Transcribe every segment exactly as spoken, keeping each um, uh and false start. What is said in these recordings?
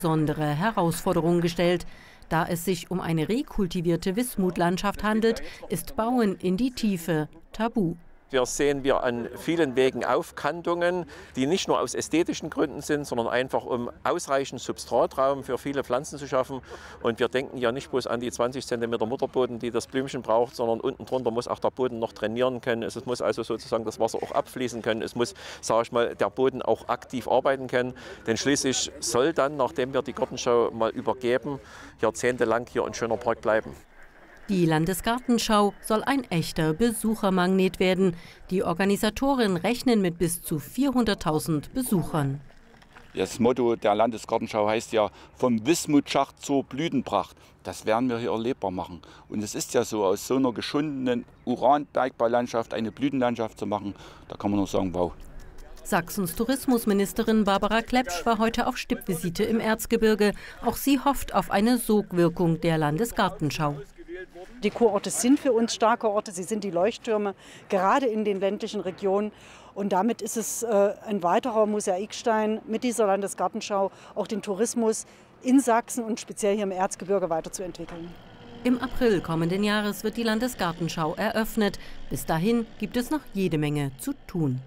besondere Herausforderung gestellt. Da es sich um eine rekultivierte Wismutlandschaft handelt, ist Bauen in die Tiefe tabu. Wir sehen wir an vielen Wegen Aufkantungen, die nicht nur aus ästhetischen Gründen sind, sondern einfach um ausreichend Substratraum für viele Pflanzen zu schaffen. Und wir denken ja nicht bloß an die zwanzig Zentimeter Mutterboden, die das Blümchen braucht, sondern unten drunter muss auch der Boden noch trainieren können. Es muss also sozusagen das Wasser auch abfließen können. Es muss, sage ich mal, der Boden auch aktiv arbeiten können. Denn schließlich soll dann, nachdem wir die Gartenschau mal übergeben, jahrzehntelang hier ein schöner Park bleiben. Die Landesgartenschau soll ein echter Besuchermagnet werden. Die Organisatoren rechnen mit bis zu vierhunderttausend Besuchern. Das Motto der Landesgartenschau heißt ja vom Wismutschacht zur Blütenpracht. Das werden wir hier erlebbar machen. Und es ist ja so, aus so einer geschundenen Uranbergbaulandschaft eine Blütenlandschaft zu machen, da kann man nur sagen, wow. Sachsens Tourismusministerin Barbara Klepsch war heute auf Stippvisite im Erzgebirge. Auch sie hofft auf eine Sogwirkung der Landesgartenschau. Die Kurorte sind für uns starke Orte, sie sind die Leuchttürme, gerade in den ländlichen Regionen. Und damit ist es äh, ein weiterer Mosaikstein mit dieser Landesgartenschau, auch den Tourismus in Sachsen und speziell hier im Erzgebirge weiterzuentwickeln. Im April kommenden Jahres wird die Landesgartenschau eröffnet. Bis dahin gibt es noch jede Menge zu tun.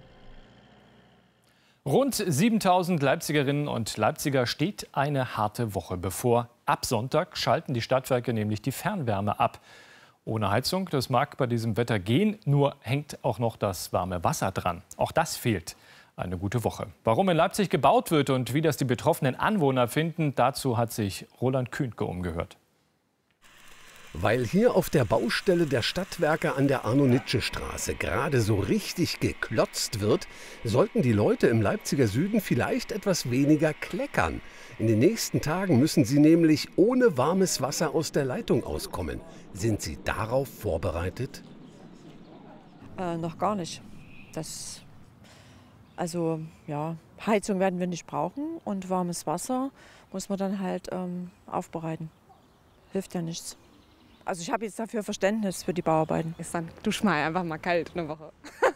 Rund siebentausend Leipzigerinnen und Leipziger steht eine harte Woche bevor. Ab Sonntag schalten die Stadtwerke nämlich die Fernwärme ab. Ohne Heizung, das mag bei diesem Wetter gehen, nur hängt auch noch das warme Wasser dran. Auch das fehlt. Eine gute Woche. Warum in Leipzig gebaut wird und wie das die betroffenen Anwohner finden, dazu hat sich Roland Kühnke umgehört. Weil hier auf der Baustelle der Stadtwerke an der Arno-Nitsche-Straße gerade so richtig geklotzt wird, sollten die Leute im Leipziger Süden vielleicht etwas weniger kleckern. In den nächsten Tagen müssen sie nämlich ohne warmes Wasser aus der Leitung auskommen. Sind Sie darauf vorbereitet? Äh, noch gar nicht. Das, also ja, Heizung werden wir nicht brauchen und warmes Wasser muss man dann halt ähm, aufbereiten. Hilft ja nichts. Also ich habe jetzt dafür Verständnis für die Bauarbeiten. Ist dann dusch mal einfach mal kalt eine Woche.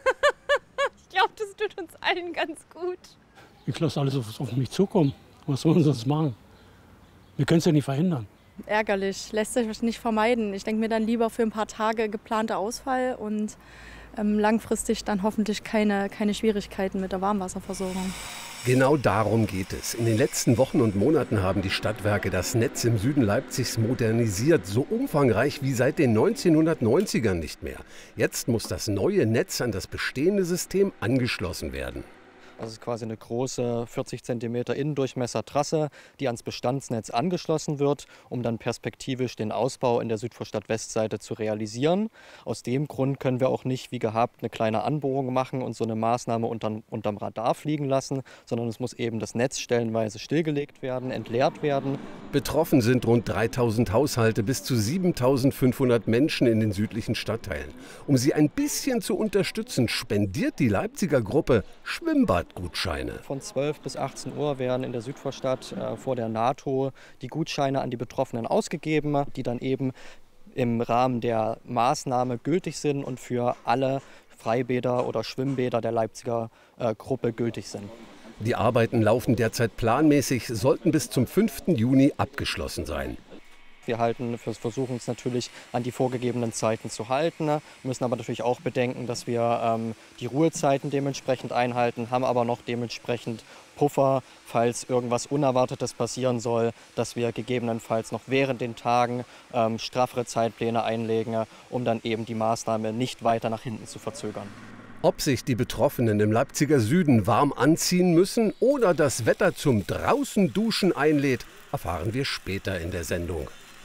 Ich glaube, das tut uns allen ganz gut. Ich lasse alles auf, auf mich zukommen. Was sollen wir sonst machen? Wir können es ja nicht verhindern. Ärgerlich, lässt sich nicht vermeiden. Ich denke mir dann lieber für ein paar Tage geplanter Ausfall und ähm, langfristig dann hoffentlich keine, keine Schwierigkeiten mit der Warmwasserversorgung. Genau darum geht es. In den letzten Wochen und Monaten haben die Stadtwerke das Netz im Süden Leipzigs modernisiert, so umfangreich wie seit den neunzehnhundertneunzigern nicht mehr. Jetzt muss das neue Netz an das bestehende System angeschlossen werden. Das ist quasi eine große vierzig Zentimeter Innendurchmesser Trasse, die ans Bestandsnetz angeschlossen wird, um dann perspektivisch den Ausbau in der Südvorstadt-Westseite zu realisieren. Aus dem Grund können wir auch nicht, wie gehabt, eine kleine Anbohrung machen und so eine Maßnahme unterm, unterm Radar fliegen lassen, sondern es muss eben das Netz stellenweise stillgelegt werden, entleert werden. Betroffen sind rund dreitausend Haushalte, bis zu siebentausendfünfhundert Menschen in den südlichen Stadtteilen. Um sie ein bisschen zu unterstützen, spendiert die Leipziger Gruppe Schwimmbadgutscheine. Von zwölf bis achtzehn Uhr werden in der Südvorstadt äh, vor der NATO die Gutscheine an die Betroffenen ausgegeben, die dann eben im Rahmen der Maßnahme gültig sind und für alle Freibäder oder Schwimmbäder der Leipziger äh, Gruppe gültig sind. Die Arbeiten laufen derzeit planmäßig, sollten bis zum fünften Juni abgeschlossen sein. Wir halten, versuchen uns natürlich an die vorgegebenen Zeiten zu halten, müssen aber natürlich auch bedenken, dass wir ähm, die Ruhezeiten dementsprechend einhalten, haben aber noch dementsprechend Puffer, falls irgendwas Unerwartetes passieren soll, dass wir gegebenenfalls noch während den Tagen ähm, straffere Zeitpläne einlegen, um dann eben die Maßnahme nicht weiter nach hinten zu verzögern. Ob sich die Betroffenen im Leipziger Süden warm anziehen müssen oder das Wetter zum Draußenduschen einlädt, erfahren wir später in der Sendung.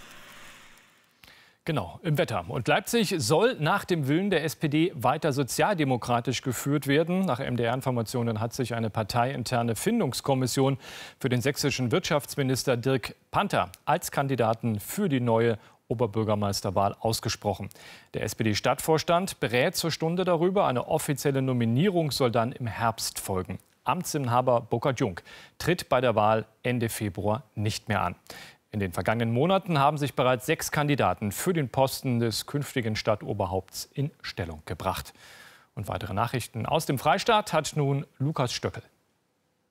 Genau, im Wetter. Und Leipzig soll nach dem Willen der S P D weiter sozialdemokratisch geführt werden. Nach M D R-Informationen hat sich eine parteiinterne Findungskommission für den sächsischen Wirtschaftsminister Dirk Panther als Kandidaten für die neue Oberbürgermeisterwahl ausgesprochen. Der S P D-Stadtvorstand berät zur Stunde darüber. Eine offizielle Nominierung soll dann im Herbst folgen. Amtsinhaber Burkhard Jung tritt bei der Wahl Ende Februar nicht mehr an. In den vergangenen Monaten haben sich bereits sechs Kandidaten für den Posten des künftigen Stadtoberhaupts in Stellung gebracht. Und weitere Nachrichten aus dem Freistaat hat nun Lukas Stöckel.